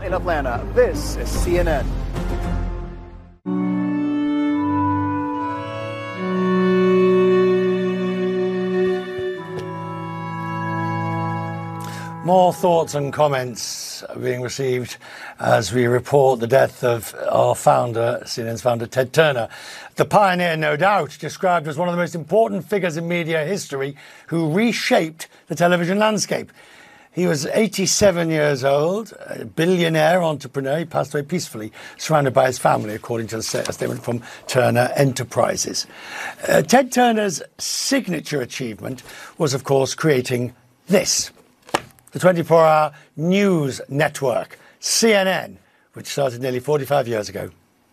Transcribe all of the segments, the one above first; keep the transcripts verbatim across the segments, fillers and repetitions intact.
in Atlanta, this is C N N. More thoughts and comments are being received as we report the death of our founder, C N N's founder, Ted Turner. The pioneer, no doubt, described as one of the most important figures in media history who reshaped the television landscape. He was eighty-seven years old, a billionaire entrepreneur. He passed away peacefully, surrounded by his family, according to the statement from Turner Enterprises. Uh, Ted Turner's signature achievement was, of course, creating this. The twenty-four hour news network, C N N, which started nearly forty-five years ago.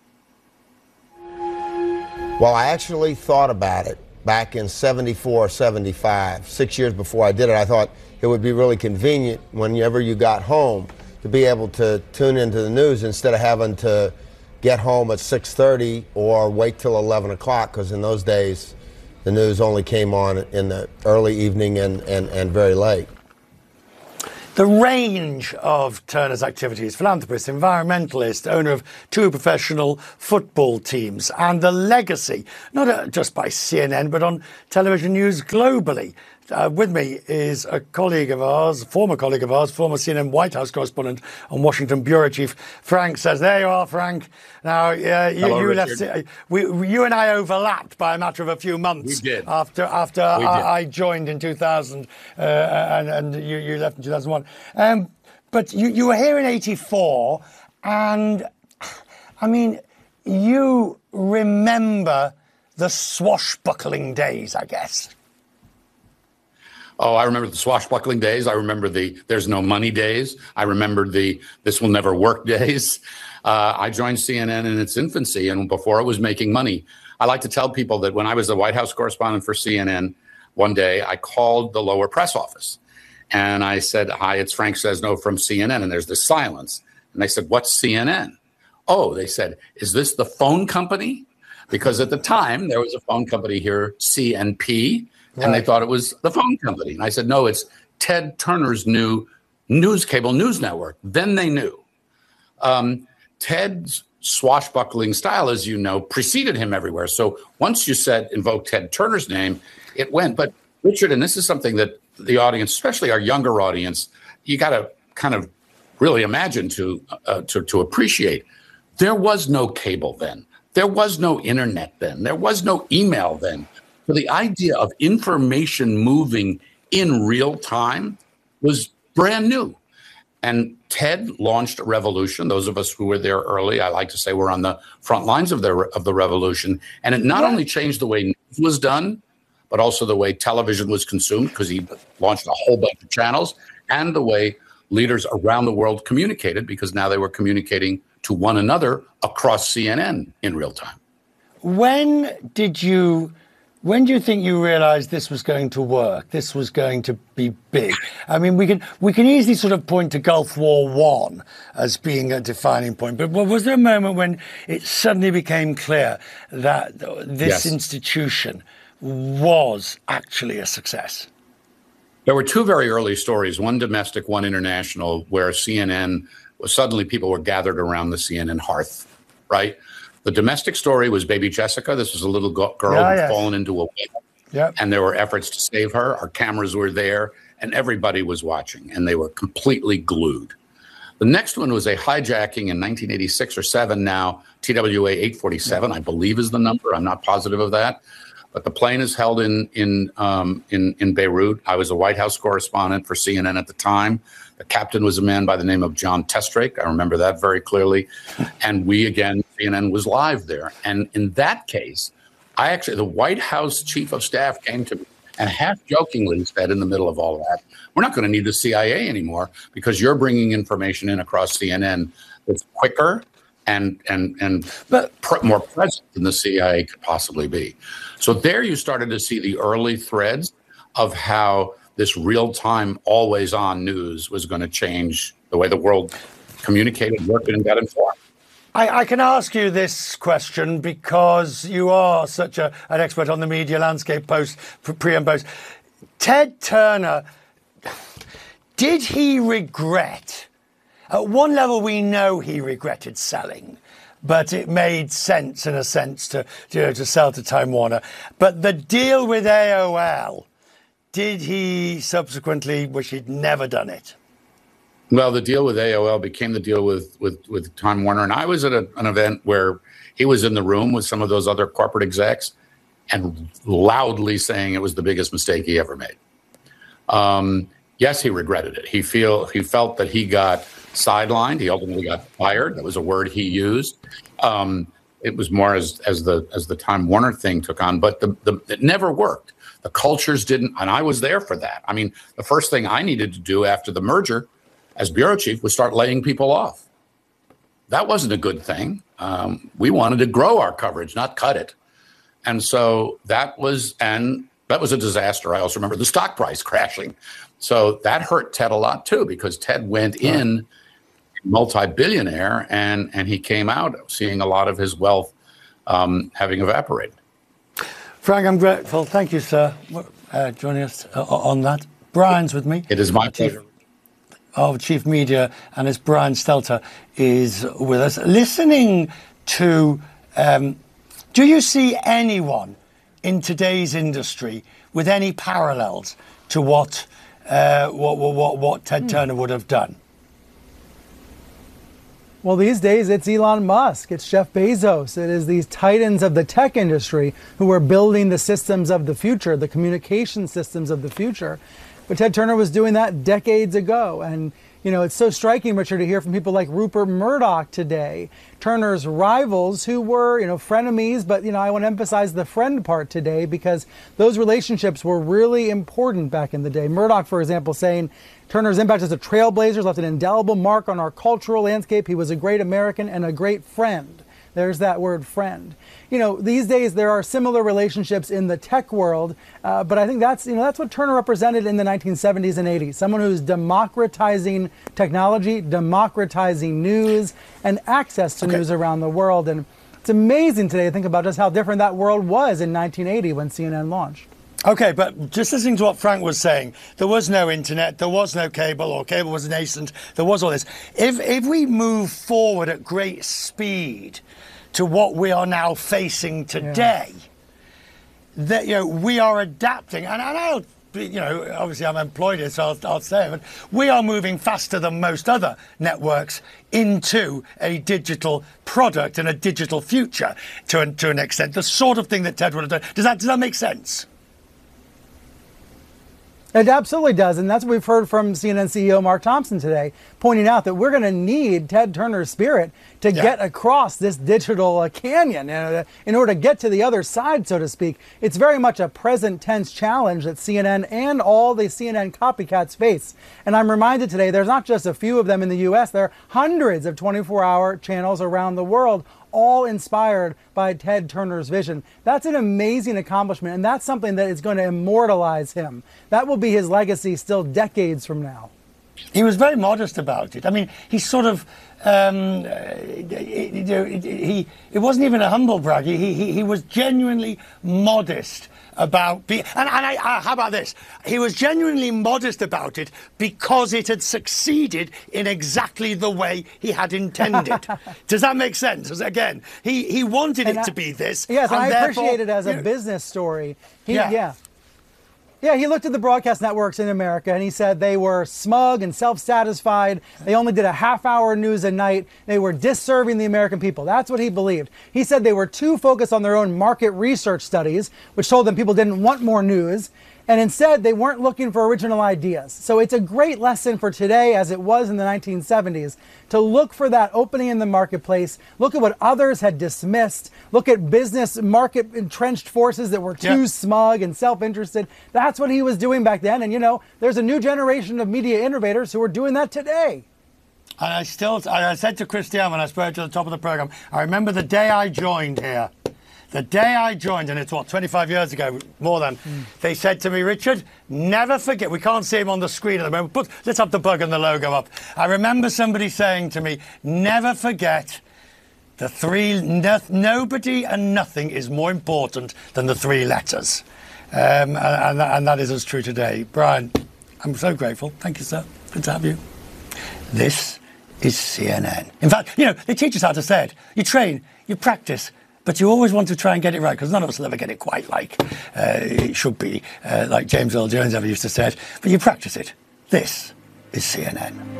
Well, I actually thought about it back in seventy-four, seventy-five, six years before I did it. I thought it would be really convenient whenever you got home to be able to tune into the news instead of having to get home at six thirty or wait till eleven o'clock, because in those days the news only came on in the early evening and, and, and very late. The range of Turner's activities: philanthropist, environmentalist, owner of two professional football teams, and the legacy, not just by C N N, but on television news globally. Uh, with me is a colleague of ours, former colleague of ours, former C N N White House correspondent and Washington bureau chief, Frank Says. There you are, Frank. Now, uh, you, Hello, you left. Uh, we, you and I overlapped by a matter of a few months. We did. After after we I, did. I joined in two thousand uh, and, and you, you left in two thousand one. Um, but you, you were here in eighty-four, and I mean, you remember the swashbuckling days, I guess. Oh, I remember the swashbuckling days. I remember the there's no money days. I remember the this will never work days. Uh, I joined C N N in its infancy and before it was making money. I like to tell people that when I was the White House correspondent for C N N, one day I called the lower press office and I said, "Hi, it's Frank Sesno from C N N." And there's this silence. And they said, "What's C N N?" Oh, they said, "Is this the phone company?" Because at the time there was a phone company here, C N P. And they thought it was the phone company. And I said, "No, it's Ted Turner's new news cable news network." Then they knew. Um, Ted's swashbuckling style, as you know, preceded him everywhere. So once you said, invoke Ted Turner's name, it went. But Richard, and this is something that the audience, especially our younger audience, you got to kind of really imagine to, uh, to, to appreciate. There was no cable then. There was no internet then. There was no email then. So the idea of information moving in real time was brand new. And Ted launched a revolution. Those of us who were there early, I like to say, were on the front lines of the, of the revolution. And it not only changed the way news was done, but also the way television was consumed, because he launched a whole bunch of channels, and the way leaders around the world communicated, because now they were communicating to one another across C N N in real time. When did you... When do you think you realised this was going to work? This was going to be big? I mean, we can we can easily sort of point to Gulf War One as being a defining point, but was there a moment when it suddenly became clear that this yes. institution was actually a success? There were two very early stories, one domestic, one international, where C N N, was suddenly people were gathered around the C N N hearth, right? The domestic story was baby Jessica. This was a little girl yeah, who'd yes. fallen into a well, yep. and there were efforts to save her. Our cameras were there, and everybody was watching, and they were completely glued. The next one was a hijacking in nineteen eighty-six or seven now, T W A eight forty-seven, I believe is the number. I'm not positive of that. But the plane is held in, in, um, in, in Beirut. I was a White House correspondent for C N N at the time. The captain was a man by the name of John Testrake. I remember that very clearly. And we, again, C N N was live there. And in that case, I actually, the White House chief of staff came to me and half jokingly said in the middle of all that, "We're not going to need the C I A anymore because you're bringing information in across C N N that's quicker and and and but pr- more present than the C I A could possibly be." So there you started to see the early threads of how this real-time, always-on news was going to change the way the world communicated, worked, and got informed. I, I can ask you this question because you are such a, an expert on the media landscape, post, pre and post. Ted Turner, did he regret? At one level, we know he regretted selling, but it made sense in a sense to, you know, to sell to Time Warner. But the deal with A O L, did he subsequently wish he'd never done it? Well, the deal with A O L became the deal with with, with Time Warner. And I was at a, an event where he was in the room with some of those other corporate execs and loudly saying it was the biggest mistake he ever made. Um, yes, he regretted it. He feel he felt that he got sidelined. He ultimately got fired. That was a word he used. Um, it was more as as the as the Time Warner thing took on, but the, the it never worked. The cultures didn't, and I was there for that. I mean, the first thing I needed to do after the merger as bureau chief was start laying people off. That wasn't a good thing. Um, we wanted to grow our coverage, not cut it. And so that was, and that was a disaster. I also remember the stock price crashing. So that hurt Ted a lot too, because Ted went in multi-billionaire and, and he came out seeing a lot of his wealth um, having evaporated. Frank, I'm grateful. Thank you, sir, uh, joining us uh, on that. Brian's with me. It is my Chief, pleasure. Our Chief Media Analyst, Brian Stelter, is with us. Listening to, um, do you see anyone in today's industry with any parallels to what uh, what, what, what Ted Turner would have done? Well, these days it's Elon Musk, it's Jeff Bezos, it is these titans of the tech industry who are building the systems of the future, the communication systems of the future. But Ted Turner was doing that decades ago. And, you know, it's so striking, Richard, to hear from people like Rupert Murdoch today, Turner's rivals who were, you know, frenemies. But, you know, I want to emphasize the friend part today because those relationships were really important back in the day. Murdoch, for example, saying Turner's impact as a trailblazer left an indelible mark on our cultural landscape. He was a great American and a great friend. There's that word friend. You know, these days there are similar relationships in the tech world, uh, but I think that's, you know, that's what Turner represented in the nineteen seventies and eighties. Someone who's democratizing technology, democratizing news, and access to okay. news around the world. And it's amazing today to think about just how different that world was in nineteen eighty when C N N launched. Okay, but just listening to what Frank was saying, there was no internet, there was no cable, or cable was nascent, there was all this. If if we move forward at great speed to what we are now facing today, yeah. that, you know, we are adapting, and, and I'll, you know, obviously I'm employed here, so I'll, I'll say it, but we are moving faster than most other networks into a digital product and a digital future to, to an extent, the sort of thing that Ted would have done. Does that, does that make sense? It absolutely does, and that's what we've heard from C N N C E O Mark Thompson today, pointing out that we're going to need Ted Turner's spirit to yeah. get across this digital uh, canyon uh, in order to get to the other side, so to speak. It's very much a present tense challenge that C N N and all the C N N copycats face. And I'm reminded today there's not just a few of them in the U S, there are hundreds of twenty-four hour channels around the world, all inspired by Ted Turner's vision. That's an amazing accomplishment, and that's something that is going to immortalize him. That will be his legacy still decades from now. He was very modest about it. I mean, he sort of, um, he, it wasn't even a humble brag. He, he, he was genuinely modest about, be, and, and I, uh, how about this? He was genuinely modest about it because it had succeeded in exactly the way he had intended. Does that make sense? Again, he, he wanted and it I, to be this. Yes, and I therefore, appreciate it as a you know, business story. He, yeah. yeah. Yeah, he looked at the broadcast networks in America and he said they were smug and self-satisfied. They only did a half-hour news a night. They were disserving the American people. That's what he believed. He said they were too focused on their own market research studies, which told them people didn't want more news. And instead, they weren't looking for original ideas. So it's a great lesson for today, as it was in the nineteen seventies, to look for that opening in the marketplace, look at what others had dismissed, look at business market entrenched forces that were too yeah. smug and self-interested. That's what he was doing back then. And, you know, there's a new generation of media innovators who are doing that today. And I still, I said to Christiane when I spoke to the top of the program, I remember the day I joined here. The day I joined, and it's what, twenty-five years ago, more than, mm. they said to me, Richard, never forget, we can't see him on the screen at the moment, but let's have the bug and the logo up. I remember somebody saying to me, never forget the three, no, nobody and nothing is more important than the three letters. Um, and, and, and that is as true today. Brian, I'm so grateful. Thank you, sir. Good to have you. This is C N N. In fact, you know, they teach us how to say it. You train, you practice, but you always want to try and get it right, because none of us will ever get it quite like uh, it should be, uh, like James Earl Jones ever used to say it. But you practice it. This is C N N.